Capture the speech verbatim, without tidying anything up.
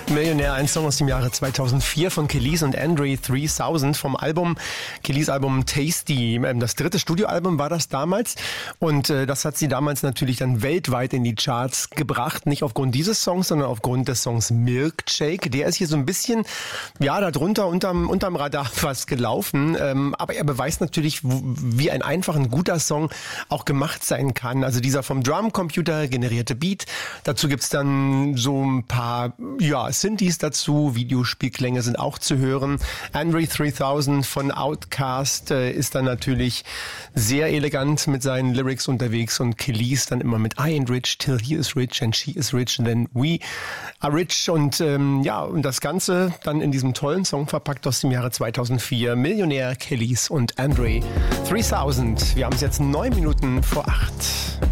Millionär, ein Song aus dem Jahre zweitausendvier von Kelis und Andre dreitausend vom Album, Kelis Album Tasty. Das dritte Studioalbum war das damals und äh, das hat sie damals natürlich dann weltweit in die Charts gebracht. Nicht aufgrund dieses Songs, sondern aufgrund des Songs Milkshake. Der ist hier so ein bisschen, ja, darunter unterm, unterm Radar fast gelaufen. Ähm, aber er beweist natürlich, wie ein einfach ein guter Song auch gemacht sein kann. Also dieser vom Drumcomputer generierte Beat. Dazu gibt's dann so ein paar, ja, Synthes dazu, Videospielklänge sind auch zu hören. Andre dreitausend von Outkast äh, ist dann natürlich sehr elegant mit seinen Lyrics unterwegs und Kelis dann immer mit I ain't rich till he is rich and she is rich and then we are rich. Und ähm, ja, und das Ganze dann in diesem tollen Song verpackt aus dem Jahre zweitausendvier. Millionär, Kelis und Andre dreitausend. Wir haben es jetzt neun Minuten vor acht.